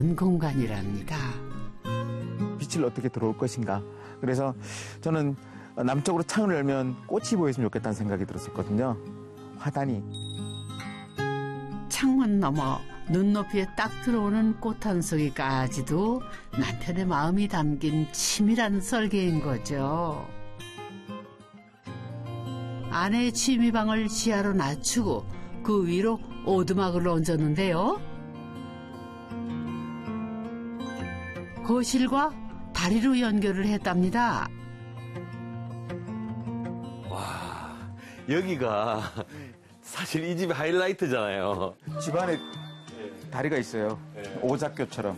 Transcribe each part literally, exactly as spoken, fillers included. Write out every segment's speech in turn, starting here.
공간이랍니다. 빛을 어떻게 들어올 것인가. 그래서 저는 남쪽으로 창을 열면 꽃이 보였으면 좋겠다는 생각이 들었었거든요. 화단이. 창문 너머 눈높이에 딱 들어오는 꽃 한 송이까지도 남편의 마음이 담긴 치밀한 설계인 거죠. 아내의 취미방을 지하로 낮추고 그 위로 오두막을 얹었는데요. 거실과 다리로 연결을 했답니다. 와, 여기가 사실 이 집의 하이라이트잖아요. 집안에 다리가 있어요. 오작교처럼.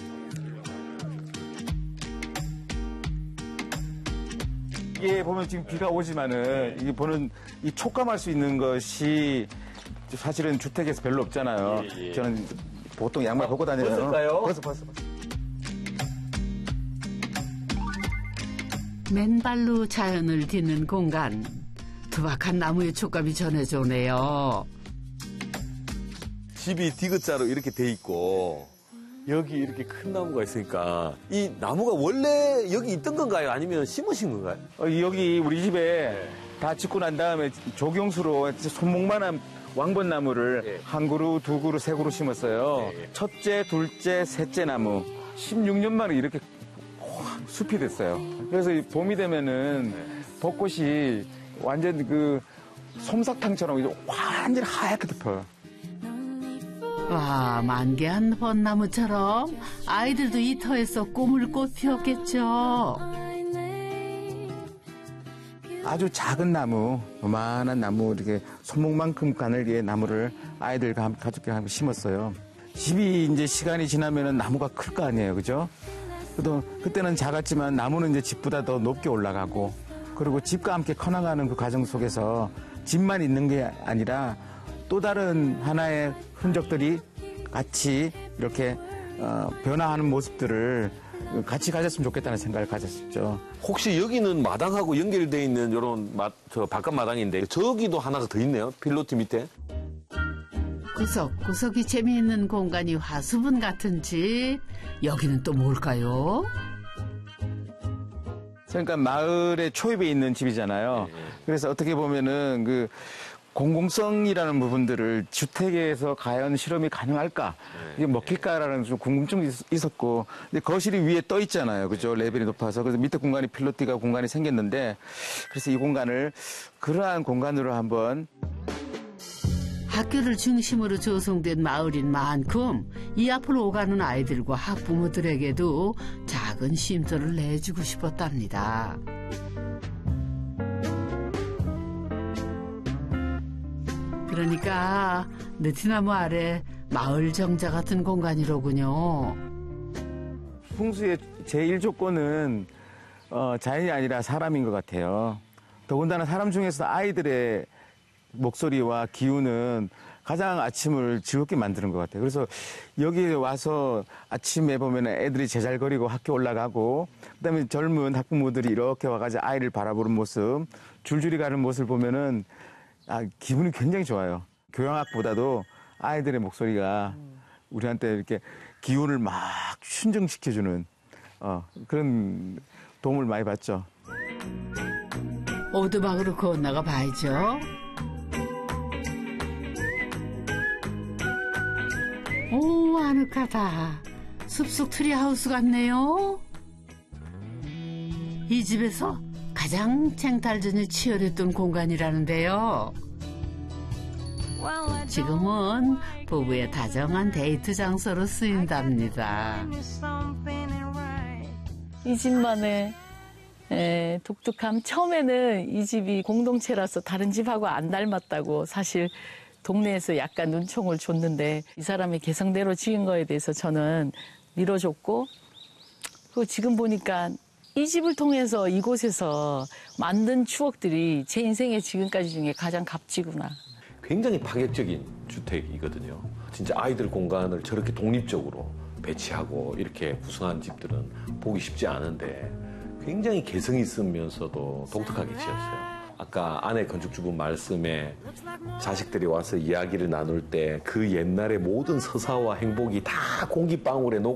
이게 보면 지금 비가 오지만은 이게 보는 이 촉감할 수 있는 것이 사실은 주택에서 별로 없잖아요. 예, 예. 저는 보통 양말 아, 벗고 다녀요. 벗을까요? 벗어, 벗어, 벗어. 맨발로 자연을 딛는 공간. 투박한 나무의 촉감이 전해져 오네요. 집이 디귿자로 이렇게 돼 있고 여기 이렇게 큰 나무가 있으니까 이 나무가 원래 여기 있던 건가요? 아니면 심으신 건가요? 어, 여기 우리 집에 다 짓고 난 다음에 조경수로 손목만한 왕벚나무를 네. 한 그루, 두 그루, 세 그루 심었어요. 네. 첫째, 둘째, 셋째 나무. 십육 년 만에 이렇게 숲이 됐어요. 그래서 이 봄이 되면은 벚꽃이 완전 그 솜사탕처럼 이제 완전히 하얗게 덮어요. 와, 만개한 벚나무처럼 아이들도 이 터에서 꿈을 꽃 피웠겠죠. 아주 작은 나무, 요만한 나무, 이렇게 손목만큼 가늘기의 나무를 아이들과 함께 가족과 함께 심었어요. 집이 이제 시간이 지나면은 나무가 클 거 아니에요, 그죠? 또 그때는 작았지만 나무는 이제 집보다 더 높게 올라가고, 그리고 집과 함께 커나가는 그 과정 속에서 집만 있는 게 아니라 또 다른 하나의 흔적들이 같이 이렇게 어, 변화하는 모습들을 같이 가졌으면 좋겠다는 생각을 가졌었죠. 혹시 여기는 마당하고 연결되어 있는 이런 마, 저 바깥 마당인데 저기도 하나가 더 있네요. 필로티 밑에. 구석구석이 재미있는 공간이 화수분 같은 집. 여기는 또 뭘까요? 그러니까 마을의 초입에 있는 집이잖아요. 그래서 어떻게 보면은 그 공공성이라는 부분들을 주택에서 과연 실험이 가능할까? 이게 먹힐까라는 좀 궁금증이 있었고, 근데 거실이 위에 떠 있잖아요. 그죠? 레벨이 높아서. 그래서 밑에 공간이 필로티가 공간이 생겼는데, 그래서 이 공간을 그러한 공간으로 한번. 학교를 중심으로 조성된 마을인 만큼 이 앞으로 오가는 아이들과 학부모들에게도 작은 쉼터를 내주고 싶었답니다. 그러니까 느티나무 아래 마을 정자 같은 공간이로군요. 풍수의 제일 조건은 어, 자연이 아니라 사람인 것 같아요. 더군다나 사람 중에서 아이들의 목소리와 기운은 가장 아침을 즐겁게 만드는 것 같아요. 그래서 여기에 와서 아침에 보면 애들이 제잘거리고 학교 올라가고, 그다음에 젊은 학부모들이 이렇게 와가지고 아이를 바라보는 모습, 줄줄이 가는 모습을 보면은 아, 기분이 굉장히 좋아요. 교양학보다도 아이들의 목소리가 우리한테 이렇게 기운을 막 순정시켜주는 어, 그런 도움을 많이 받죠. 오두막으로 건너가 봐야죠. 오, 아늑하다. 숲속 트리하우스 같네요. 이 집에서 가장 쟁탈전이 치열했던 공간이라는데요. 지금은 부부의 다정한 데이트 장소로 쓰인답니다. 이 집만의 에, 독특함. 처음에는 이 집이 공동체라서 다른 집하고 안 닮았다고 사실 동네에서 약간 눈총을 줬는데, 이 사람이 개성대로 지은 거에 대해서 저는 밀어줬고, 그리고 지금 보니까 이 집을 통해서 이곳에서 만든 추억들이 제 인생의 지금까지 중에 가장 값지구나. 굉장히 파격적인 주택이거든요. 진짜 아이들 공간을 저렇게 독립적으로 배치하고 이렇게 구성한 집들은 보기 쉽지 않은데 굉장히 개성 있으면서도 독특하게 지었어요. 아까 아내 건축주분 말씀에 자식들이 와서 이야기를 나눌 때 그 옛날의 모든 서사와 행복이 다 공기방울에 녹아